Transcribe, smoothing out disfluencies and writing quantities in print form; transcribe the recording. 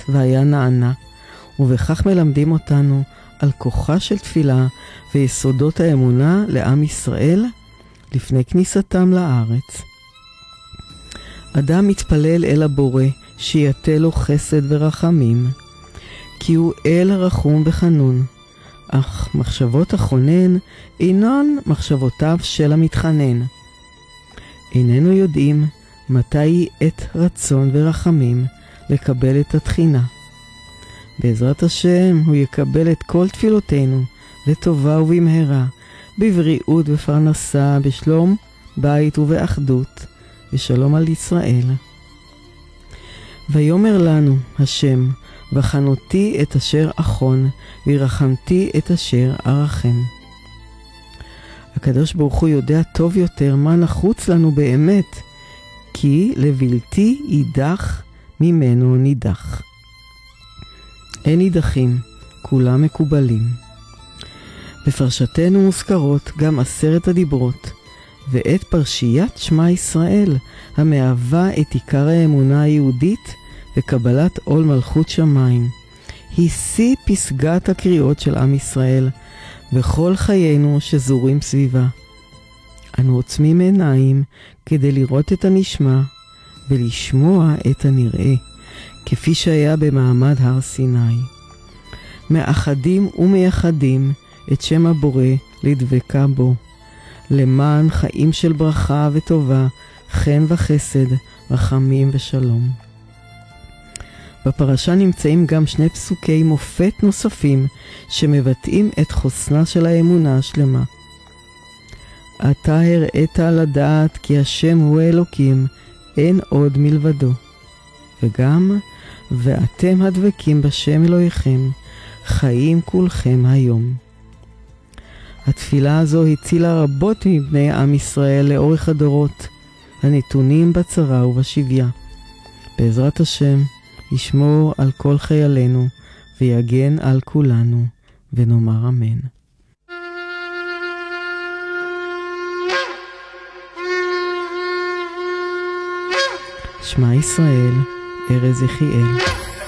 והיה נענה, ובכך מלמדים אותנו על כוחה של תפילה ויסודות האמונה לעם ישראל לפני כניסתם לארץ. אדם מתפלל אל הבורא שיתה לו חסד ורחמים, כי הוא אל רחום וחנון, אך מחשבות החונן אינן מחשבותיו של המתחנן. איננו יודעים מתי היא עת רצון ורחמים לקבל את התחינה. בעזרת השם הוא יקבל את כל תפילותינו לטובה ובמהרה, בבריאות ופרנסה, בשלום בית ובאחדות, ושלום על ישראל. ויאמר לנו השם, וחנותי את אשר אחון, ורחמתי את אשר ארחם. הקדוש ברוך הוא יודע טוב יותר מה נחוץ לנו באמת, כי לבלתי יידח ממנו נידח. אין נידחים, כולם מקובלים. בפרשתנו מוזכרות גם 10 הדיברות, ואת פרשיית שמע ישראל, המהווה את עיקר האמונה היהודית וקבלת עול מלכות שמיים. היא שיא פסגת הקריאות של עם ישראל, וכל חיינו שזורים סביבה. אנו עוצמים עיניים כדי לראות את הנשמע ולשמוע את הנראה, כפי שהיה במעמד הר סיני. מאחדים ומייחדים את שם הבורא לדבקה בו, למען חיים של ברכה וטובה, חן וחסד, רחמים ושלום. בפרשה נמצאים גם 2 פסוקי מופת נוספים שמבטאים את חוסנה של האמונה השלמה. אתה הראית לדעת כי השם הוא אלוקים, אין עוד מלבדו. וגם, ואתם הדבקים בשם אלוהיכם, חיים כולכם היום. התפילה הזו הצילה רבות מבני עם ישראל לאורך הדורות, הנתונים בצרה ובשביה. בעזרת השם, ישמור על כל חיילינו, ויגן על כולנו, ונאמר אמן. שמע ישראל, ארז יחיאל.